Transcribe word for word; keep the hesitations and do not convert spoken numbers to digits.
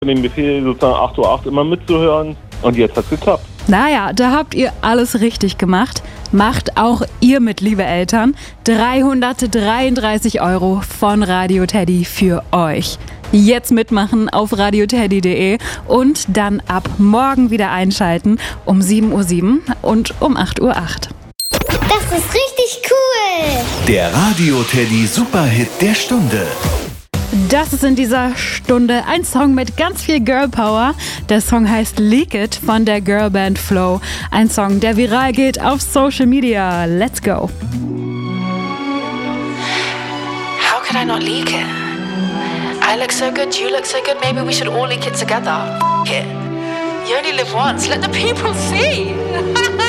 den Befehl sozusagen acht Uhr acht immer mitzuhören und jetzt hat's geklappt. Naja, da habt ihr alles richtig gemacht. Macht auch ihr mit, liebe Eltern. dreihundertdreiunddreißig Euro von Radio Teddy für euch. Jetzt mitmachen auf radioteddy punkt de und dann ab morgen wieder einschalten um sieben Uhr sieben und um acht Uhr acht. Das ist richtig cool! Der Radio Teddy Superhit der Stunde. Das ist in dieser Stunde ein Song mit ganz viel Girl Power. Der Song heißt Leak It von der Girlband Flow. Ein Song, der viral geht auf Social Media. Let's go. How could I not leak it? I look so good, you look so good, maybe we should all leak it together. F it. You only live once, let the people see.